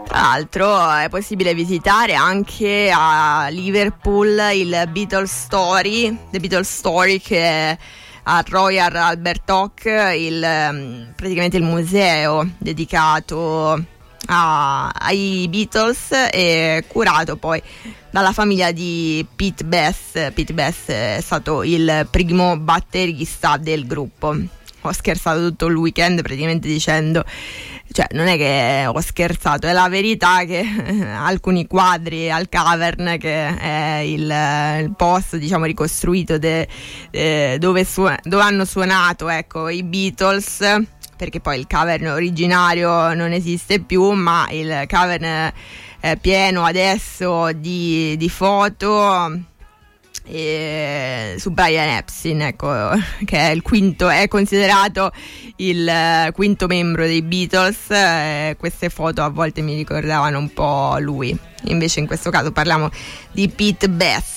Tra l'altro è possibile visitare anche a Liverpool il Beatles Story, The Beatles Story, che è a Royal Albert Oak, praticamente il museo dedicato ai Beatles, e curato poi dalla famiglia di Pete Best. Pete Best è stato il primo batterista del gruppo. Ho scherzato tutto il weekend praticamente dicendo, cioè non è che ho scherzato, è la verità, che alcuni quadri al Cavern, che è il posto, diciamo, ricostruito dove hanno suonato, ecco, i Beatles, perché poi il Cavern originario non esiste più, ma il Cavern è pieno adesso di foto su Brian Epstein, ecco, che è considerato il quinto membro dei Beatles. Queste foto a volte mi ricordavano un po' lui, invece in questo caso parliamo di Pete Best.